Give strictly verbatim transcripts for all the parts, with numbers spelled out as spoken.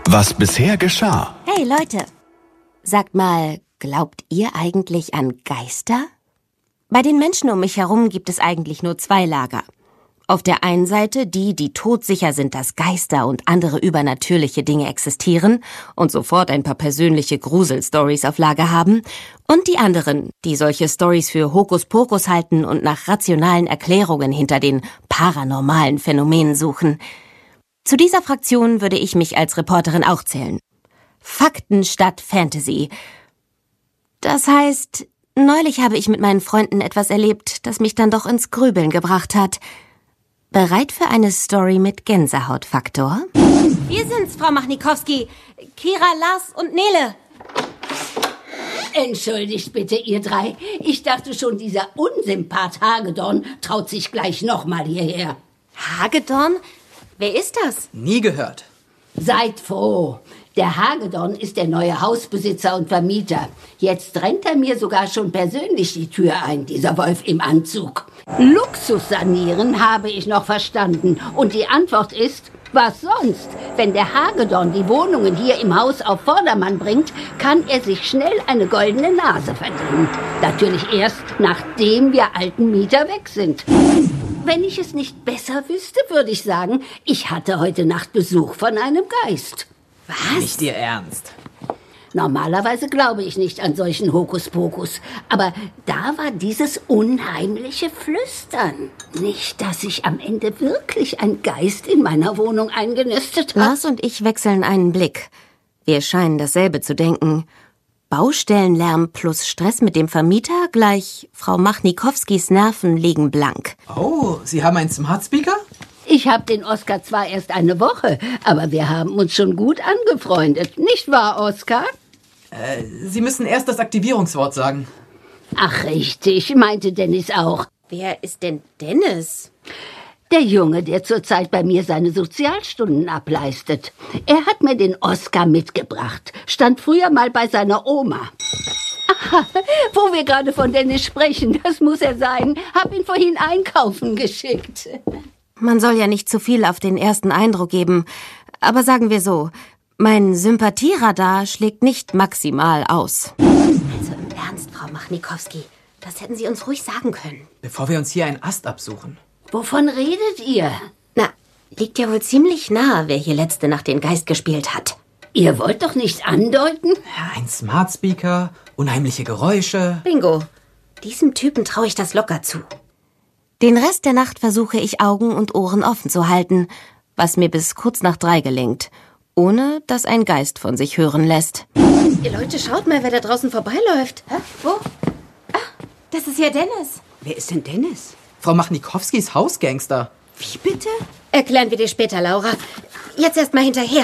Was bisher geschah. Hey Leute, sagt mal, glaubt ihr eigentlich an Geister? Bei den Menschen um mich herum gibt es eigentlich nur zwei Lager. Auf der einen Seite die, die todsicher sind, dass Geister und andere übernatürliche Dinge existieren und sofort ein paar persönliche Gruselstories auf Lager haben. Und die anderen, die solche Stories für Hokuspokus halten und nach rationalen Erklärungen hinter den paranormalen Phänomenen suchen. Zu dieser Fraktion würde ich mich als Reporterin auch zählen. Fakten statt Fantasy. Das heißt, neulich habe ich mit meinen Freunden etwas erlebt, das mich dann doch ins Grübeln gebracht hat. Bereit für eine Story mit Gänsehautfaktor? Wir sind's, Frau Machnikowski. Kira, Lars und Nele. Entschuldigt bitte, ihr drei. Ich dachte schon, dieser Unsympath Hagedorn traut sich gleich nochmal hierher. Hagedorn? Wer ist das? Nie gehört. Seid froh. Der Hagedorn ist der neue Hausbesitzer und Vermieter. Jetzt rennt er mir sogar schon persönlich die Tür ein, dieser Wolf im Anzug. Luxus sanieren habe ich noch verstanden. Und die Antwort ist, was sonst? Wenn der Hagedorn die Wohnungen hier im Haus auf Vordermann bringt, kann er sich schnell eine goldene Nase verdienen. Natürlich erst, nachdem wir alten Mieter weg sind. Wenn ich es nicht besser wüsste, würde ich sagen, ich hatte heute Nacht Besuch von einem Geist. Was? Nicht Ihr Ernst. Normalerweise glaube ich nicht an solchen Hokuspokus, aber da war dieses unheimliche Flüstern. Nicht, dass sich am Ende wirklich ein Geist in meiner Wohnung eingenistet hat. Lars und ich wechseln einen Blick. Wir scheinen dasselbe zu denken. Baustellenlärm plus Stress mit dem Vermieter gleich Frau Machnikowskis Nerven liegen blank. Oh, Sie haben einen Smart Speaker? Ich habe den Oskar zwar erst eine Woche, aber wir haben uns schon gut angefreundet. Nicht wahr, Oskar? Äh, Sie müssen erst das Aktivierungswort sagen. Ach, richtig, meinte Dennis auch. Wer ist denn Dennis? Der Junge, der zurzeit bei mir seine Sozialstunden ableistet. Er hat mir den Oskar mitgebracht. Stand früher mal bei seiner Oma. Aha, wo wir gerade von Dennis sprechen, das muss er sein. Hab ihn vorhin einkaufen geschickt. Man soll ja nicht zu viel auf den ersten Eindruck geben. Aber sagen wir so, mein Sympathieradar schlägt nicht maximal aus. Also im Ernst, Frau Machnikowski, das hätten Sie uns ruhig sagen können. Bevor wir uns hier einen Ast absuchen. Wovon redet ihr? Na, liegt ja wohl ziemlich nahe, wer hier letzte Nacht den Geist gespielt hat. Ihr wollt doch nicht andeuten? Ja, ein Smart Speaker, unheimliche Geräusche. Bingo. Diesem Typen traue ich das locker zu. Den Rest der Nacht versuche ich Augen und Ohren offen zu halten, was mir bis kurz nach drei gelingt, ohne dass ein Geist von sich hören lässt. Ihr Leute, schaut mal, wer da draußen vorbeiläuft. Hä? Wo? Ah, das ist ja Dennis. Wer ist denn Dennis? Frau Machnikowskis Hausgangster. Wie bitte? Erklären wir dir später, Laura. Jetzt erst mal hinterher.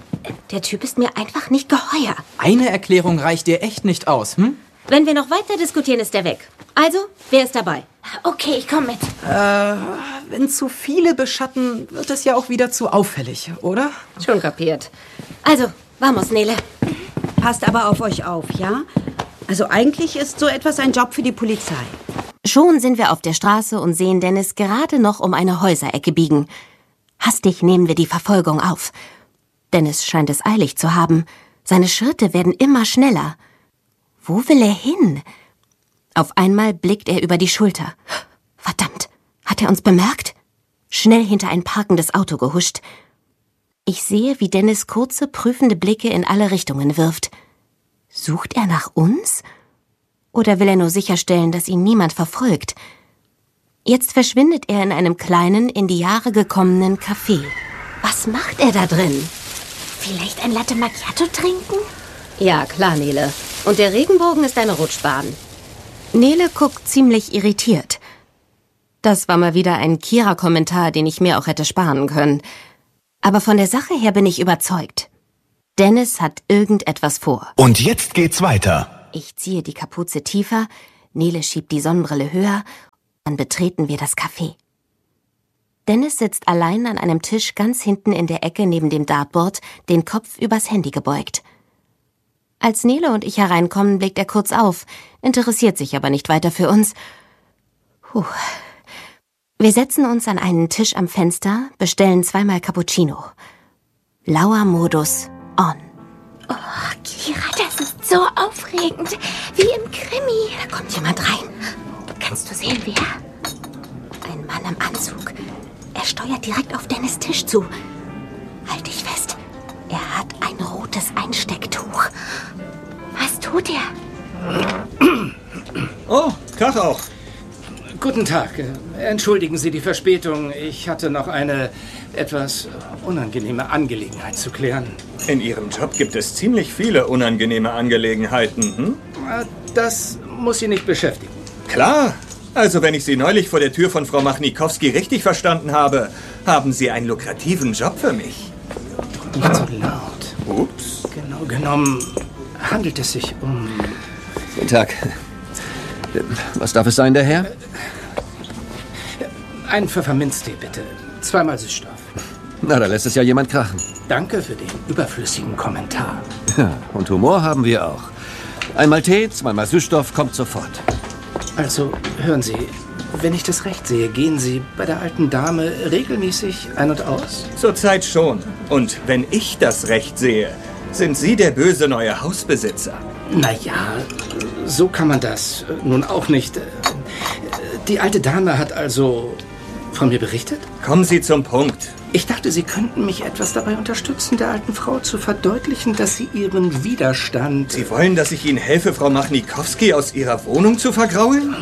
Der Typ ist mir einfach nicht geheuer. Eine Erklärung reicht dir echt nicht aus, hm? Wenn wir noch weiter diskutieren, ist er weg. Also, wer ist dabei? Okay, ich komme mit. Äh, wenn zu viele beschatten, wird es ja auch wieder zu auffällig, oder? Schon kapiert. Also, vamos, Nele. Passt aber auf euch auf, ja? Also eigentlich ist so etwas ein Job für die Polizei. Schon sind wir auf der Straße und sehen Dennis gerade noch um eine Häuserecke biegen. Hastig nehmen wir die Verfolgung auf. Dennis scheint es eilig zu haben. Seine Schritte werden immer schneller. Wo will er hin? Auf einmal blickt er über die Schulter. Verdammt, hat er uns bemerkt? Schnell hinter ein parkendes Auto gehuscht. Ich sehe, wie Dennis kurze, prüfende Blicke in alle Richtungen wirft. Sucht er nach uns? Oder will er nur sicherstellen, dass ihn niemand verfolgt? Jetzt verschwindet er in einem kleinen, in die Jahre gekommenen Café. Was macht er da drin? Vielleicht ein Latte Macchiato trinken? Ja, klar, Nele. Und der Regenbogen ist eine Rutschbahn. Nele guckt ziemlich irritiert. Das war mal wieder ein Kira-Kommentar, den ich mir auch hätte sparen können. Aber von der Sache her bin ich überzeugt. Dennis hat irgendetwas vor. Und jetzt geht's weiter. Ich ziehe die Kapuze tiefer, Nele schiebt die Sonnenbrille höher, dann betreten wir das Café. Dennis sitzt allein an einem Tisch ganz hinten in der Ecke neben dem Dartboard, den Kopf übers Handy gebeugt. Als Nele und ich hereinkommen, blickt er kurz auf, interessiert sich aber nicht weiter für uns. Puh. Wir setzen uns an einen Tisch am Fenster, bestellen zweimal Cappuccino. Lauer Modus on. Oh, Kira, das ist so aufregend. Wie im Krimi. Da kommt jemand rein. Kannst du sehen, wer? Ein Mann im Anzug. Er steuert direkt auf Dennis' Tisch zu. Halt dich fest. Er hat ein rotes Einstecktuch. Was tut er? Oh, Tag auch. Guten Tag. Entschuldigen Sie die Verspätung. Ich hatte noch eine etwas unangenehme Angelegenheit zu klären. In Ihrem Job gibt es ziemlich viele unangenehme Angelegenheiten, hm? Das muss Sie nicht beschäftigen. Klar. Also, wenn ich Sie neulich vor der Tür von Frau Machnikowski richtig verstanden habe, haben Sie einen lukrativen Job für mich. Nicht so laut. Ups. Genau genommen handelt es sich um... Guten Tag. Was darf es sein, der Herr? Ein Pfefferminztee, bitte. Zweimal Süßstoff. Na, da lässt es ja jemand krachen. Danke für den überflüssigen Kommentar. Ja, und Humor haben wir auch. Einmal Tee, zweimal Süßstoff, kommt sofort. Also, hören Sie, wenn ich das recht sehe, gehen Sie bei der alten Dame regelmäßig ein- und aus? Zurzeit schon. Und wenn ich das recht sehe, sind Sie der böse neue Hausbesitzer. Naja, so kann man das nun auch nicht. Die alte Dame hat also von mir berichtet? Kommen Sie zum Punkt. Ich dachte, Sie könnten mich etwas dabei unterstützen, der alten Frau zu verdeutlichen, dass sie ihren Widerstand... Sie wollen, dass ich Ihnen helfe, Frau Machnikowski aus ihrer Wohnung zu vergraulen?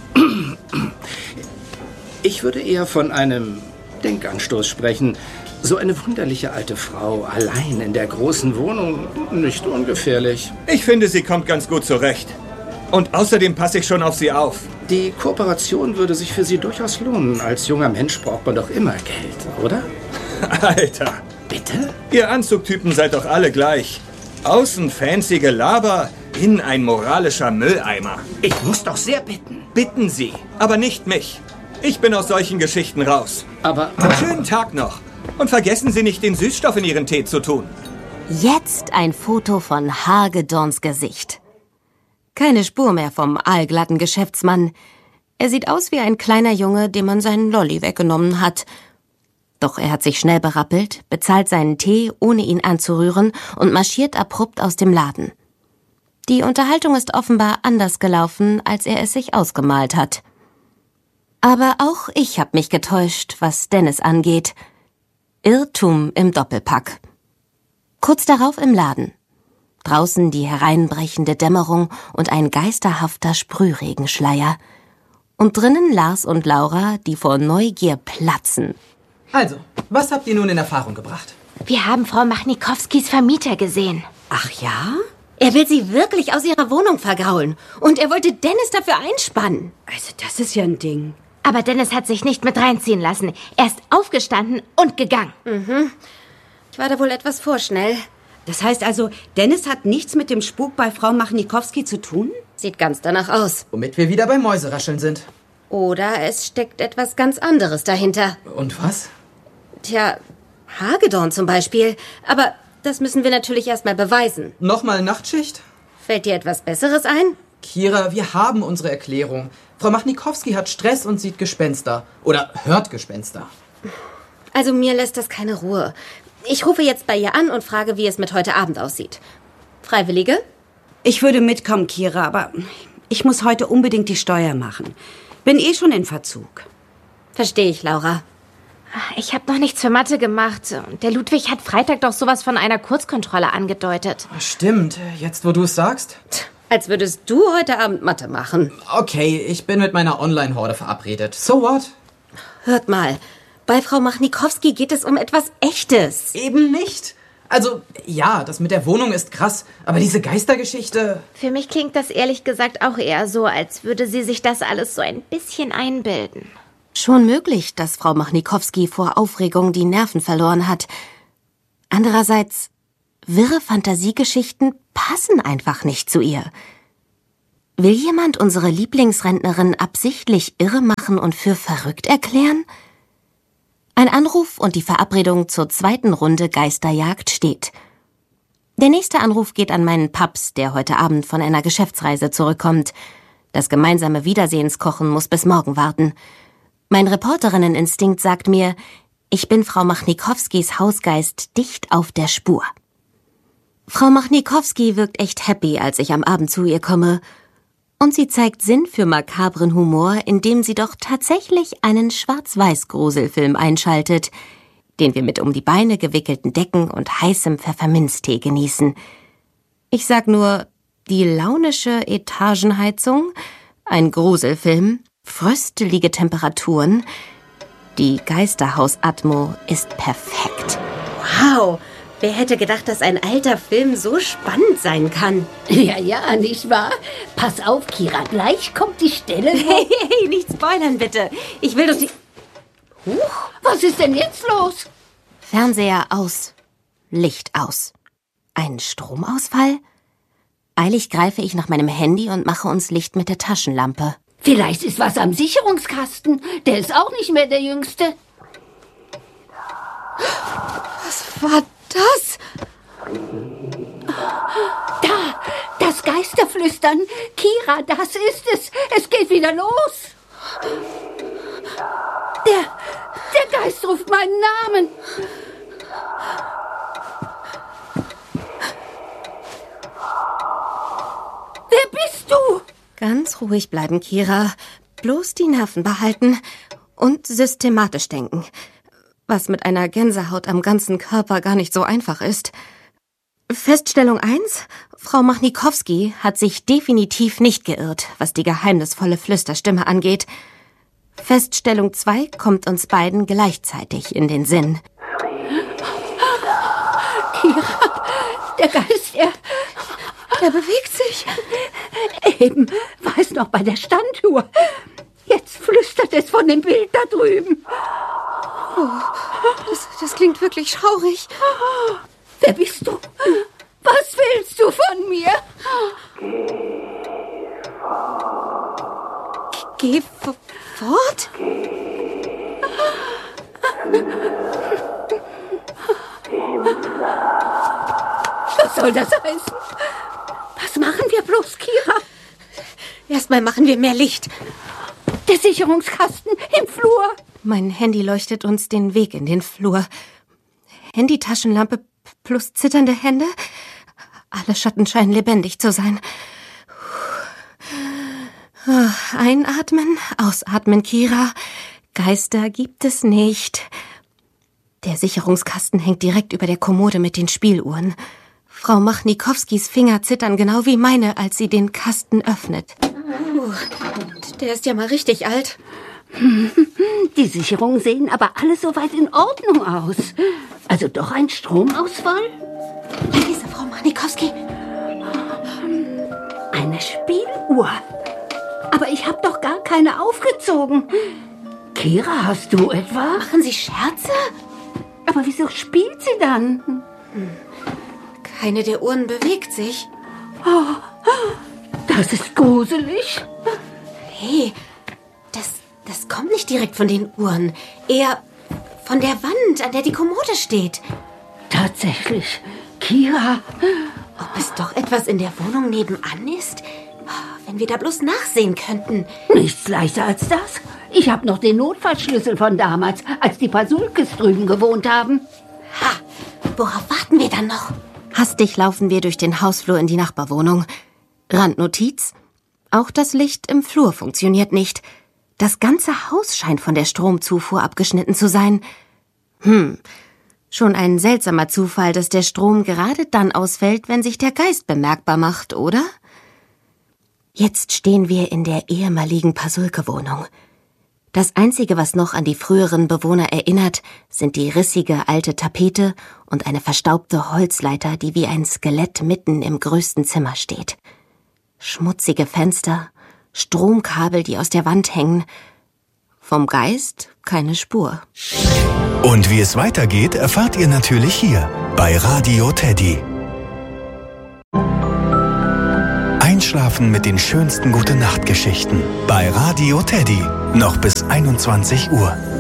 Ich würde eher von einem Denkanstoß sprechen. So eine wunderliche alte Frau, allein in der großen Wohnung, nicht ungefährlich. Ich finde, sie kommt ganz gut zurecht. Und außerdem passe ich schon auf sie auf. Die Kooperation würde sich für Sie durchaus lohnen. Als junger Mensch braucht man doch immer Geld, oder? Alter. Bitte? Ihr Anzugtypen seid doch alle gleich. Außen fancy Gelaber, innen ein moralischer Mülleimer. Ich muss doch sehr bitten. Bitten Sie, aber nicht mich. Ich bin aus solchen Geschichten raus. Aber... Schönen Tag noch. Und vergessen Sie nicht, den Süßstoff in Ihren Tee zu tun. Jetzt ein Foto von Hagedorns Gesicht. Keine Spur mehr vom aalglatten Geschäftsmann. Er sieht aus wie ein kleiner Junge, dem man seinen Lolli weggenommen hat. Doch er hat sich schnell berappelt, bezahlt seinen Tee, ohne ihn anzurühren, und marschiert abrupt aus dem Laden. Die Unterhaltung ist offenbar anders gelaufen, als er es sich ausgemalt hat. Aber auch ich habe mich getäuscht, was Dennis angeht. Irrtum im Doppelpack. Kurz darauf im Laden. Draußen die hereinbrechende Dämmerung und ein geisterhafter Sprühregenschleier. Und drinnen Lars und Laura, die vor Neugier platzen. Also, was habt ihr nun in Erfahrung gebracht? Wir haben Frau Machnikowskis Vermieter gesehen. Ach ja? Er will sie wirklich aus ihrer Wohnung vergraulen. Und er wollte Dennis dafür einspannen. Also das ist ja ein Ding. Aber Dennis hat sich nicht mit reinziehen lassen. Er ist aufgestanden und gegangen. Mhm. Ich war da wohl etwas vorschnell. Das heißt also, Dennis hat nichts mit dem Spuk bei Frau Machnikowski zu tun? Sieht ganz danach aus. Womit wir wieder bei Mäuserascheln sind. Oder es steckt etwas ganz anderes dahinter. Und was? Tja, Hagedorn zum Beispiel. Aber das müssen wir natürlich erstmal beweisen. Nochmal Nachtschicht? Fällt dir etwas Besseres ein? Kira, wir haben unsere Erklärung. Frau Machnikowski hat Stress und sieht Gespenster. Oder hört Gespenster. Also mir lässt das keine Ruhe. Ich rufe jetzt bei ihr an und frage, wie es mit heute Abend aussieht. Freiwillige? Ich würde mitkommen, Kira, aber ich muss heute unbedingt die Steuer machen. Bin eh schon in Verzug. Verstehe ich, Laura. Ich habe noch nichts für Mathe gemacht. Der Ludwig hat Freitag doch sowas von einer Kurzkontrolle angedeutet. Stimmt, jetzt wo du es sagst. Als würdest du heute Abend Mathe machen. Okay, ich bin mit meiner Online-Horde verabredet. So what? Hört mal, bei Frau Machnikowski geht es um etwas Echtes. Eben nicht. Also, ja, das mit der Wohnung ist krass, aber diese Geistergeschichte... Für mich klingt das ehrlich gesagt auch eher so, als würde sie sich das alles so ein bisschen einbilden. Schon möglich, dass Frau Machnikowski vor Aufregung die Nerven verloren hat. Andererseits, wirre Fantasiegeschichten passen einfach nicht zu ihr. Will jemand unsere Lieblingsrentnerin absichtlich irre machen und für verrückt erklären? Ein Anruf und die Verabredung zur zweiten Runde Geisterjagd steht. Der nächste Anruf geht an meinen Paps, der heute Abend von einer Geschäftsreise zurückkommt. Das gemeinsame Wiedersehenskochen muss bis morgen warten. Mein Reporterinneninstinkt sagt mir, ich bin Frau Machnikowskis Hausgeist dicht auf der Spur. Frau Machnikowski wirkt echt happy, als ich am Abend zu ihr komme. Und sie zeigt Sinn für makabren Humor, indem sie doch tatsächlich einen Schwarz-Weiß-Gruselfilm einschaltet, den wir mit um die Beine gewickelten Decken und heißem Pfefferminztee genießen. Ich sag nur, die launische Etagenheizung, ein Gruselfilm, fröstelige Temperaturen, die Geisterhaus-Atmo ist perfekt. Wow, wer hätte gedacht, dass ein alter Film so spannend sein kann? Ja, ja, nicht wahr? Pass auf, Kira, gleich kommt die Stelle. Hey, hey, nicht spoilern, bitte. Ich will doch die... Huch, was ist denn jetzt los? Fernseher aus, Licht aus. Ein Stromausfall? Eilig greife ich nach meinem Handy und mache uns Licht mit der Taschenlampe. Vielleicht ist was am Sicherungskasten. Der ist auch nicht mehr der Jüngste. Was war das? Da, das Geisterflüstern. Kira, das ist es. Es geht wieder los. Der, der Geist ruft meinen Namen. Wer bist du? Ganz ruhig bleiben, Kira. Bloß die Nerven behalten und systematisch denken. Was mit einer Gänsehaut am ganzen Körper gar nicht so einfach ist. Feststellung eins. Frau Machnikowski hat sich definitiv nicht geirrt, was die geheimnisvolle Flüsterstimme angeht. Feststellung zwei kommt uns beiden gleichzeitig in den Sinn. Kira, der Geist, er... Er bewegt sich. Eben war es noch bei der Standuhr. Jetzt flüstert es von dem Bild da drüben. Oh, das, das klingt wirklich schaurig. Wer bist du? Was willst du von mir? Geh f- fort? Was soll das heißen? Was machen wir bloß, Kira? Erstmal machen wir mehr Licht. Der Sicherungskasten im Flur. Mein Handy leuchtet uns den Weg in den Flur. Handytaschenlampe plus zitternde Hände. Alle Schatten scheinen lebendig zu sein. Einatmen, ausatmen, Kira. Geister gibt es nicht. Der Sicherungskasten hängt direkt über der Kommode mit den Spieluhren. Frau Machnikowskis Finger zittern genau wie meine, als sie den Kasten öffnet. Uh, der ist ja mal richtig alt. Die Sicherungen sehen aber alle soweit in Ordnung aus. Also doch ein Stromausfall? Leise, Frau Machnikowski. Eine Spieluhr. Aber ich habe doch gar keine aufgezogen. Kira, hast du etwa? Machen Sie Scherze? Aber wieso spielt sie dann? Keine der Uhren bewegt sich. Oh, das ist gruselig. Hey, das, das kommt nicht direkt von den Uhren. Eher von der Wand, an der die Kommode steht. Tatsächlich. Kira. Ob es doch etwas in der Wohnung nebenan ist? Wenn wir da bloß nachsehen könnten. Nichts leichter als das. Ich habe noch den Notfallschlüssel von damals, als die Pasulkes drüben gewohnt haben. Ha, worauf warten wir dann noch? Hastig laufen wir durch den Hausflur in die Nachbarwohnung. Randnotiz: Auch das Licht im Flur funktioniert nicht. Das ganze Haus scheint von der Stromzufuhr abgeschnitten zu sein. Hm, schon ein seltsamer Zufall, dass der Strom gerade dann ausfällt, wenn sich der Geist bemerkbar macht, oder? Jetzt stehen wir in der ehemaligen Pasulke-Wohnung. Das Einzige, was noch an die früheren Bewohner erinnert, sind die rissige alte Tapete und eine verstaubte Holzleiter, die wie ein Skelett mitten im größten Zimmer steht. Schmutzige Fenster, Stromkabel, die aus der Wand hängen. Vom Geist keine Spur. Und wie es weitergeht, erfahrt ihr natürlich hier bei Radio Teddy. Einschlafen mit den schönsten Gute-Nacht-Geschichten bei Radio Teddy. Noch bis einundzwanzig Uhr.